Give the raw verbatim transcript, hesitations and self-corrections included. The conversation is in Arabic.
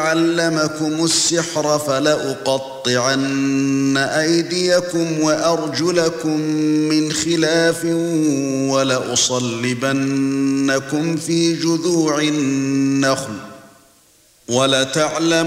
علمكم السحر فلأقطعن أيديكم وأرجلكم من خلاف ولأصلبنكم في جذوع النخل ولتعلمن